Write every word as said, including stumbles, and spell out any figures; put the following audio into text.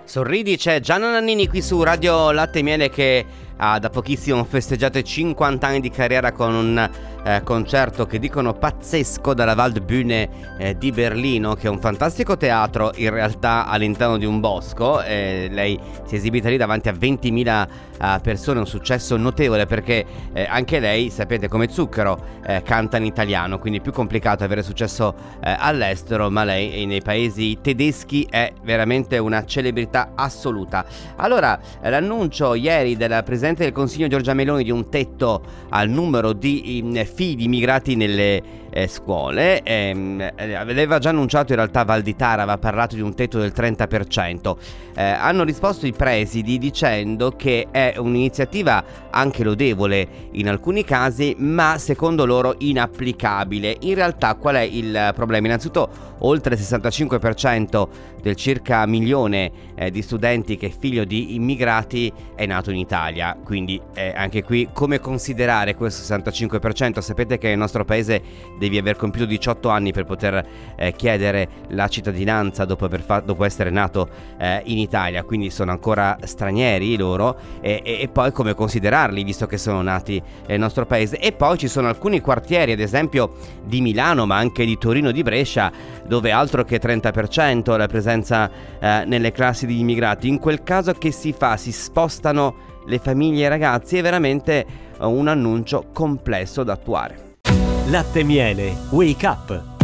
Sorridi, c'è Gianna Nannini qui su Radio Latte e Miele che ha da pochissimo festeggiato i cinquanta anni di carriera con un eh, concerto che dicono pazzesco dalla Waldbühne eh, di Berlino, che è un fantastico teatro in realtà all'interno di un bosco. Eh, lei si è esibita lì davanti a ventimila eh, persone, un successo notevole perché eh, anche lei, sapete, come Zucchero eh, canta in italiano, quindi è più complicato avere successo eh, all'estero, ma lei nei paesi tedeschi è veramente una celebrità assoluta. Allora, l'annuncio ieri della Presidente del Consiglio Giorgia Meloni di un tetto al numero di eh, figli immigrati nelle eh, scuole ehm, aveva già annunciato in realtà Valditara, aveva parlato di un tetto del trenta per cento. Eh, hanno risposto i presidi dicendo che è un'iniziativa anche lodevole in alcuni casi, ma secondo loro inapplicabile. In realtà qual è il problema? Innanzitutto oltre il sessantacinque per cento del circa milione eh, di studenti che è figlio di immigrati è nato in Italia, quindi eh, anche qui come considerare questo sessantacinque per cento? Sapete che nel nostro paese devi aver compiuto diciotto anni per poter eh, chiedere la cittadinanza dopo, aver fa- dopo essere nato eh, in Italia, quindi sono ancora stranieri loro, e, e, e poi come considerarli visto che sono nati nel nostro paese. E poi ci sono alcuni quartieri, ad esempio di Milano ma anche di Torino, di Brescia, dove altro che trenta per cento la presenza eh, nelle classi di immigrati. In quel caso che si fa? Si spostano le famiglie e i ragazzi? È veramente un annuncio complesso da attuare. Latte e Miele, Wake Up.